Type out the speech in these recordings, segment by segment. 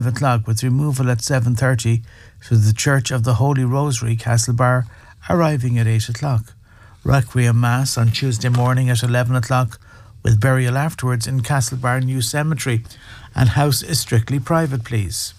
o'clock with removal at 7:30 to the Church of the Holy Rosary, Castlebar, arriving at 8 o'clock. Requiem Mass on Tuesday morning at 11 o'clock with burial afterwards in Castlebar New Cemetery, and house is strictly private, please.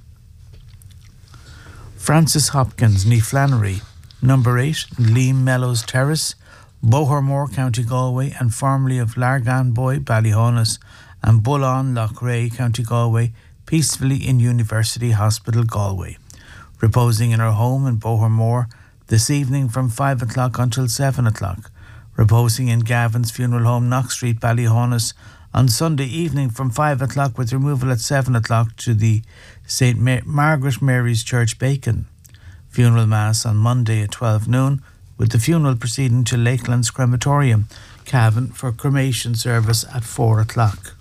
Francis Hopkins, ní Flannery, number 8, Liam Mellows Terrace, Bohermore, County Galway, and formerly of Largan Boy, Ballyhonus, and Bullon, Loughrea, County Galway, peacefully in University Hospital, Galway. Reposing in her home in Bohermore this evening from 5 o'clock until 7 o'clock. Reposing in Gavin's Funeral Home, Knox Street, Ballyhonus, on Sunday evening from 5 o'clock with removal at 7 o'clock to the St. Margaret Mary's Church, Bacon. Funeral Mass on Monday at 12 noon, with the funeral proceeding to Lakelands Crematorium, Cavan, for cremation service at 4 o'clock.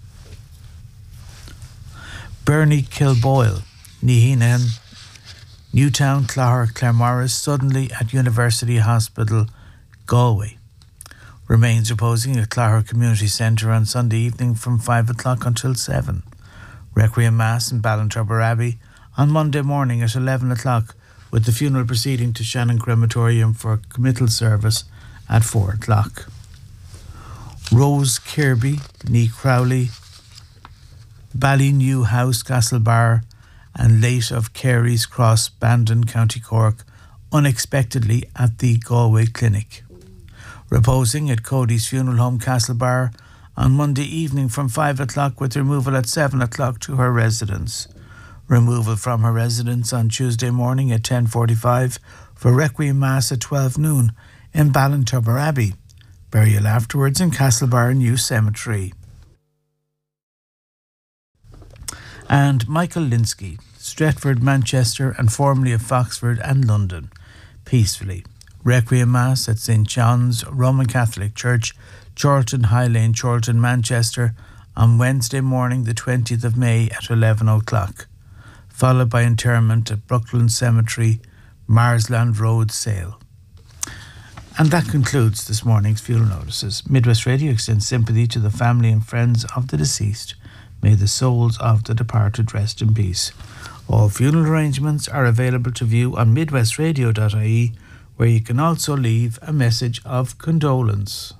Bernie Kilboyle, Nihinen, Newtown, Clogher, Claremorris, suddenly at University Hospital, Galway. Remains reposing at Clogher Community Centre on Sunday evening from 5 o'clock until 7. Requiem Mass in Ballintubber Abbey on Monday morning at 11 o'clock, with the funeral proceeding to Shannon Crematorium for committal service at 4 o'clock. Rose Kirby, ní Crowley, Ballynew House, Castlebar, and late of Carey's Cross, Bandon, County Cork, unexpectedly at the Galway Clinic. Reposing at Cody's Funeral Home, Castlebar, on Monday evening from 5 o'clock with removal at 7 o'clock to her residence. Removal from her residence on Tuesday morning at 10:45 for Requiem Mass at 12 noon in Ballintubber Abbey. Burial afterwards in Castlebar New Cemetery. And Michael Linsky, Stretford, Manchester, and formerly of Foxford and London, peacefully. Requiem Mass at St. John's Roman Catholic Church, Chorlton High Lane, Chorlton, Manchester, on Wednesday morning the 20th of May at 11 o'clock, followed by interment at Brooklyn Cemetery, Marsland Road, Sale. And that concludes this morning's funeral notices. Midwest Radio extends sympathy to the family and friends of the deceased. May the souls of the departed rest in peace. All funeral arrangements are available to view on midwestradio.ie, where you can also leave a message of condolence.